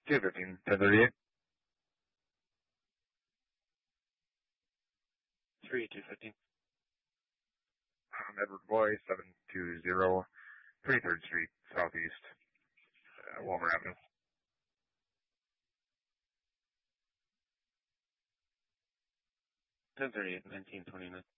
215, 1038. 3215. Edward Boy, 720, 23rd Street, Southeast, Walmer Avenue. 1038, 1929.